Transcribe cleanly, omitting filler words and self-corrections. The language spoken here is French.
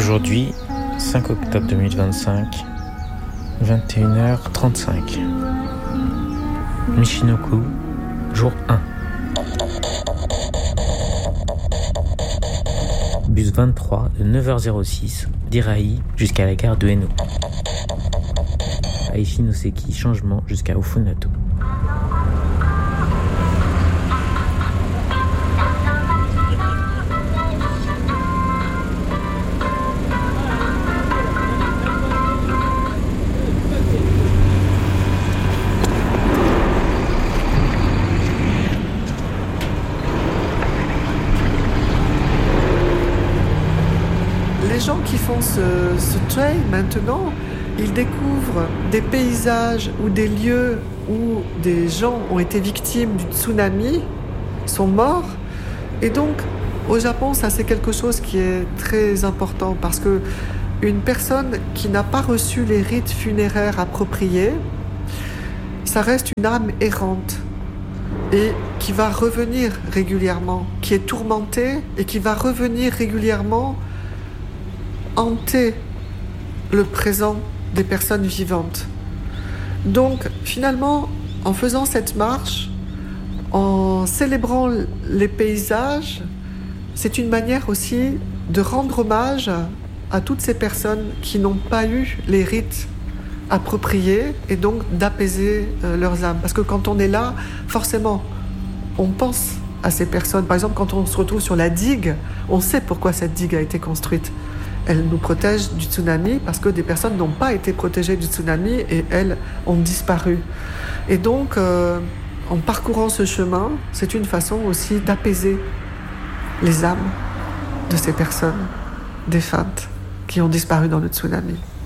Aujourd'hui, 5 octobre 2025, 21h35. Michinoku, jour 1. Bus 23 de 9h06 d'Irai jusqu'à la gare de Eno. À Ichinoseki, changement jusqu'à Ofunato. Les gens qui font ce trail maintenant, ils découvrent des paysages ou des lieux où des gens ont été victimes du tsunami, sont morts. Et donc, au Japon, ça c'est quelque chose qui est très important parce que une personne qui n'a pas reçu les rites funéraires appropriés, ça reste une âme errante et qui va revenir régulièrement, qui est tourmentée et qui va revenir régulièrement hanter le présent des personnes vivantes. Donc, finalement, en faisant cette marche, en célébrant les paysages, c'est une manière aussi de rendre hommage à toutes ces personnes qui n'ont pas eu les rites appropriés et donc d'apaiser leurs âmes. Parce que quand on est là, forcément, on pense à ces personnes. Par exemple, quand on se retrouve sur la digue, on sait pourquoi cette digue a été construite. Elle nous protège du tsunami parce que des personnes n'ont pas été protégées du tsunami et elles ont disparu. Et donc, en parcourant ce chemin, c'est une façon aussi d'apaiser les âmes de ces personnes défuntes qui ont disparu dans le tsunami.